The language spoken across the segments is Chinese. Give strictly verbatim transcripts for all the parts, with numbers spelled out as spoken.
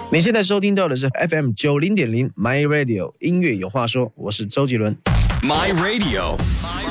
你现在收听到的是 F M 九零点零 My Radio 音乐有话说，我是周杰伦。 My Radio。My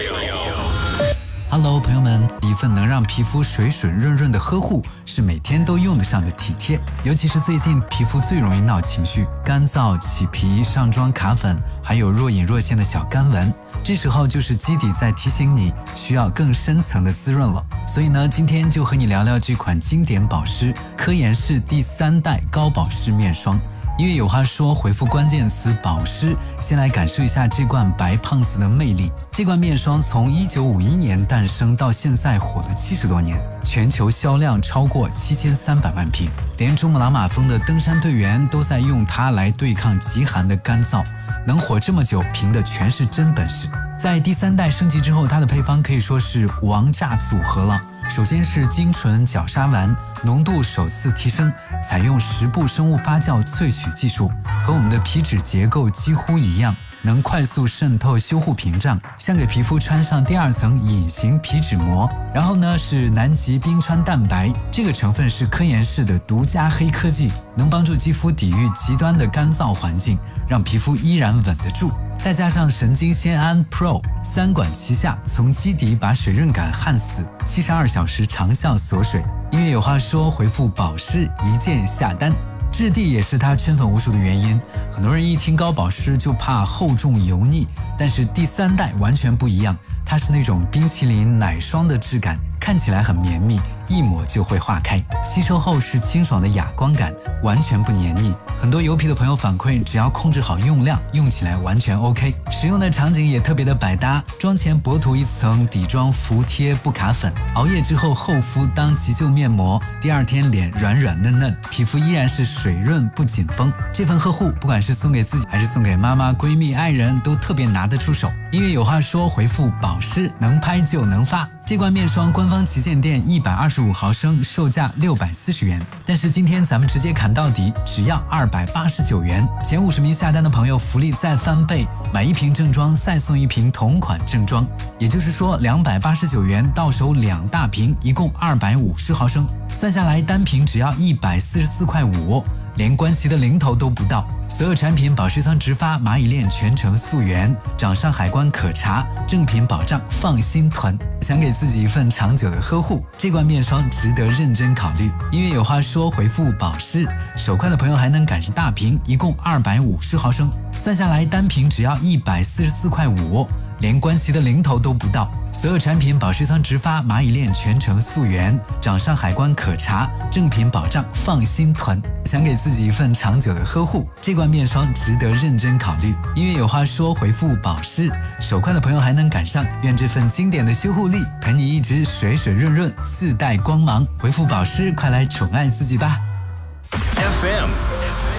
Radio。Hello， 朋友们，一份能让皮肤水水润润的呵护，是每天都用得上的体贴。尤其是最近皮肤最容易闹情绪，干燥、起皮、上妆卡粉，还有若隐若现的小干纹。这时候就是基底在提醒你需要更深层的滋润了。所以呢，今天就和你聊聊这款经典保湿科颜氏第三代高保湿面霜。因为有话说，回复关键词保湿，先来感受一下这罐白胖子的魅力。这罐面霜从一九五一年诞生到现在火了七十多年，全球销量超过七千三百万瓶，连珠穆朗玛峰的登山队员都在用它来对抗极寒的干燥。能火这么久，凭的全是真本事。在第三代升级之后，它的配方可以说是王炸组合了。首先是精纯角鲨烷，浓度首次提升，采用十步生物发酵萃取技术，和我们的皮脂结构几乎一样，能快速渗透修护屏障，像给皮肤穿上第二层隐形皮脂膜。然后呢是南极冰川蛋白，这个成分是科颜氏的独家黑科技，能帮助肌肤抵御极端的干燥环境，让皮肤依然稳得住。再加上神经酰胺 Pro， 三管齐下，从基底把水润感焊死，七十二小时长效锁水。因为有话说，回复保湿一键下单。质地也是它圈粉无数的原因，很多人一听高保湿就怕厚重油腻，但是第三代完全不一样，它是那种冰淇淋奶霜的质感，看起来很绵密，一抹就会化开，吸收后是清爽的哑光感，完全不黏腻。很多油皮的朋友反馈，只要控制好用量，用起来完全 OK。 使用的场景也特别的百搭，妆前薄涂一层底妆服贴不卡粉，熬夜之后厚敷当急救面膜，第二天脸软软嫩嫩，皮肤依然是水润不紧绷。这份呵护不管是送给自己还是送给妈妈、闺蜜、爱人，都特别拿得出手。因为有话说，回复保湿能拍就能发。这罐面霜官方旗舰店一百二十五毫升，售价六百四十元，但是今天咱们直接砍到底，只要二百八十九元。前五十名下单的朋友福利再翻倍，买一瓶正装再送一瓶同款正装，也就是说两百八十九元到手两大瓶，一共二百五十毫升，算下来单瓶只要一百四十四块五，连关系的零头都不到。所有产品保湿仓直发，蚂蚁链全程溯源，掌上海关可查，正品保障放心囤。想给自己一份长久的呵护，这罐面霜值得认真考虑。因为有话说，回复保湿，手快的朋友还能赶上大瓶，一共二百五十毫升，算下来单瓶只要一百四十四块五，连关系的零头都不到。所有产品保湿仓直发，蚂蚁链全程溯源，掌上海关可查，正品保障放心囤。想给自己一份长久的呵护，这罐面霜值得认真考虑。因为有话说，回复保湿，手快的朋友还能赶上，愿这份经典的修护力陪你一直水水润润，自带光芒。回复保湿，快来宠爱自己吧。 F M